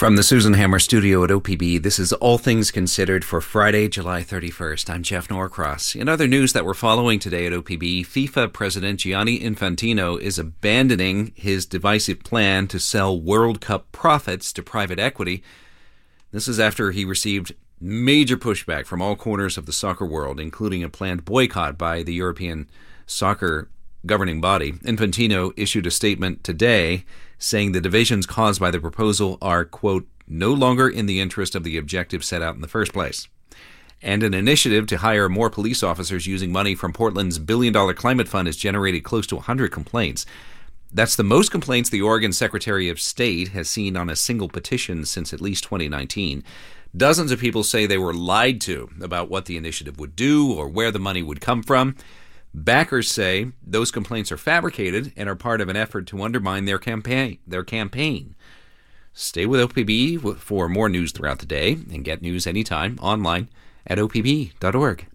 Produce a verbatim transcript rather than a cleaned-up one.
From the Susan Hammer studio at O P B, this is All Things Considered for Friday, July thirty-first. I'm Jeff Norcross. In other news that we're following today at O P B, FIFA President Gianni Infantino is abandoning his divisive plan to sell World Cup profits to private equity. This is after he received major pushback from all corners of the soccer world, including a planned boycott by the European soccer governing body. Infantino issued a statement today saying the divisions caused by the proposal are, quote, no longer in the interest of the objective set out in the first place. And an initiative to hire more police officers using money from Portland's billion-dollar climate fund has generated close to one hundred complaints. That's the most complaints the Oregon Secretary of State has seen on a single petition since at least twenty nineteen. Dozens of people say they were lied to about what the initiative would do or where the money would come from. Backers say those complaints are fabricated and are part of an effort to undermine their campaign. Their campaign. Stay with O P B for more news throughout the day and get news anytime online at O P B dot org.